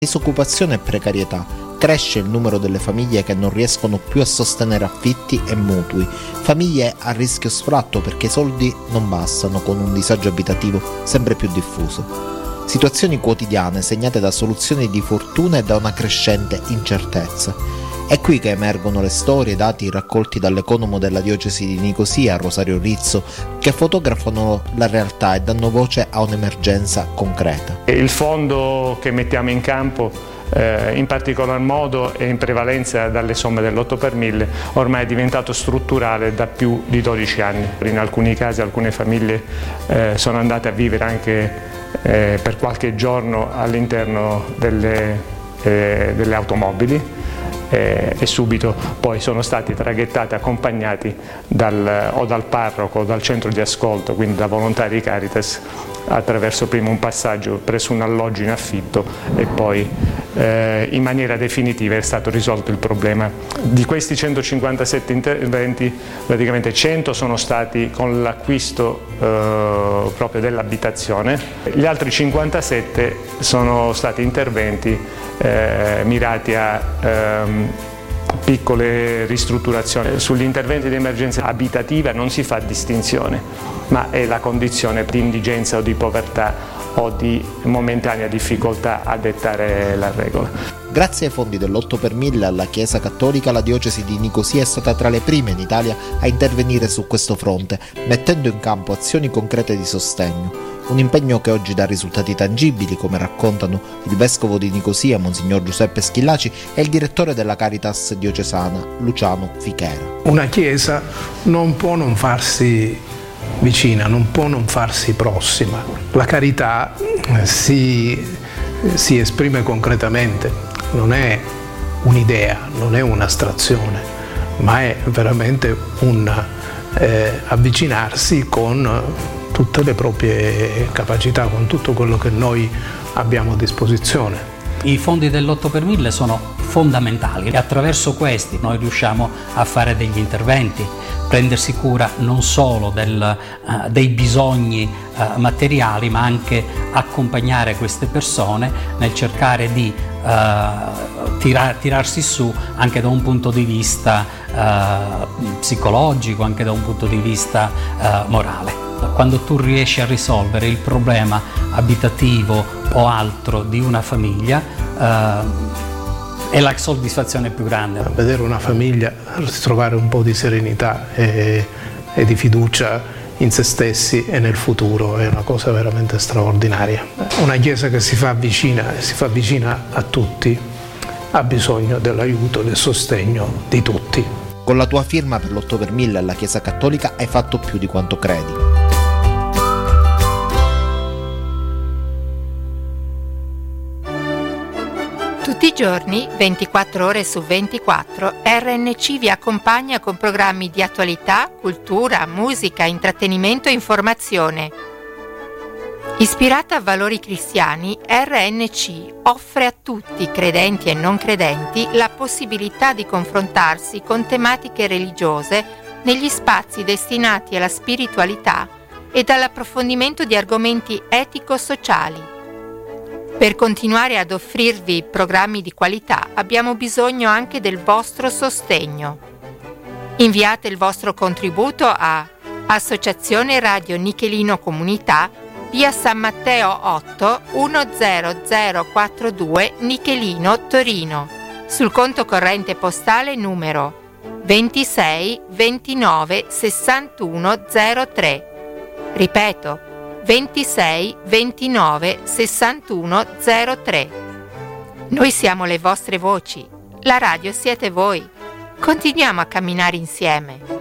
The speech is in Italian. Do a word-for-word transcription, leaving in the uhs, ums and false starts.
Disoccupazione e precarietà. Cresce il numero delle famiglie che non riescono più a sostenere affitti e mutui, famiglie a rischio sfratto perché i soldi non bastano, con un disagio abitativo sempre più diffuso. Situazioni quotidiane segnate da soluzioni di fortuna e da una crescente incertezza. È qui che emergono le storie e i dati raccolti dall'economo della diocesi di Nicosia, Rosario Rizzo, che fotografano la realtà e danno voce a un'emergenza concreta. Il fondo che mettiamo in campo, eh, in particolar modo e in prevalenza dalle somme dell'otto per mille, ormai è diventato strutturale da più di dodici anni. In alcuni casi alcune famiglie eh, sono andate a vivere anche eh, per qualche giorno all'interno delle, eh, delle automobili. E subito poi sono stati traghettati, accompagnati dal, o dal parroco o dal centro di ascolto, quindi da volontari Caritas, attraverso prima un passaggio presso un alloggio in affitto e poi eh, in maniera definitiva è stato risolto il problema. Di questi centocinquantasette interventi, praticamente cento sono stati con l'acquisto eh, proprio dell'abitazione, gli altri cinquantasette sono stati interventi Eh, mirati a ehm, piccole ristrutturazioni. Sugli interventi di emergenza abitativa non si fa distinzione, ma è la condizione di indigenza o di povertà o di momentanea difficoltà a dettare la regola. Grazie ai fondi dell'otto per mille alla Chiesa Cattolica, la diocesi di Nicosia è stata tra le prime in Italia a intervenire su questo fronte, mettendo in campo azioni concrete di sostegno. Un impegno che oggi dà risultati tangibili, come raccontano il vescovo di Nicosia, Monsignor Giuseppe Schillaci, e il direttore della Caritas diocesana, Luciano Fichera. Una Chiesa non può non farsi vicina, non può non farsi prossima. La carità si, si esprime concretamente, non è un'idea, non è un'astrazione, ma è veramente un eh, avvicinarsi con tutte le proprie capacità, con tutto quello che noi abbiamo a disposizione. I fondi dell'otto per mille sono fondamentali e attraverso questi noi riusciamo a fare degli interventi, prendersi cura non solo del, uh, dei bisogni uh, materiali, ma anche accompagnare queste persone nel cercare di uh, tira, tirarsi su anche da un punto di vista uh, psicologico, anche da un punto di vista uh, morale. Quando tu riesci a risolvere il problema abitativo o altro di una famiglia, eh, è la soddisfazione più grande. Vedere una famiglia ritrovare un po' di serenità e, e di fiducia in se stessi e nel futuro è una cosa veramente straordinaria. Una Chiesa che si fa vicina e si fa vicina a tutti ha bisogno dell'aiuto, del sostegno di tutti. Con la tua firma per l'otto per mille alla Chiesa Cattolica hai fatto più di quanto credi. Tutti i giorni, ventiquattro ore su ventiquattro, R N C vi accompagna con programmi di attualità, cultura, musica, intrattenimento e informazione. Ispirata a valori cristiani, R N C offre a tutti, credenti e non credenti, la possibilità di confrontarsi con tematiche religiose negli spazi destinati alla spiritualità e all'approfondimento di argomenti etico-sociali. Per continuare ad offrirvi programmi di qualità abbiamo bisogno anche del vostro sostegno. Inviate il vostro contributo a Associazione Radio Nichelino Comunità, via San Matteo otto uno zero zero quattro due Nichelino, Torino, sul conto corrente postale numero ventisei ventinove sessantuno zero tre. Ripeto, ventisei ventinove sessantuno zero tre. Noi siamo le vostre voci, la radio siete voi. Continuiamo a camminare insieme.